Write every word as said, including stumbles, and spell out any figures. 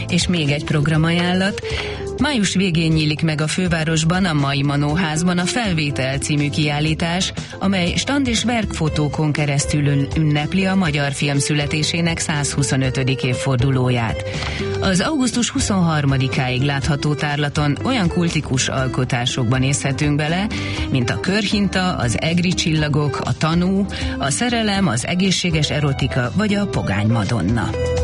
És még egy programajánlat. Május végén nyílik meg a fővárosban, a Mai Manóházban a Felvétel című kiállítás, amely stand és verkfotókon keresztül ünnepli a magyar film születésének száz huszonötödik évfordulóját. Az augusztus huszonharmadikáig látható tárlaton olyan kultikus alkotásokban nézhetünk bele, mint a Körhinta, az Egri csillagok, a Tanú, a Szerelem, az Egészséges erotika vagy a Pogány Madonna.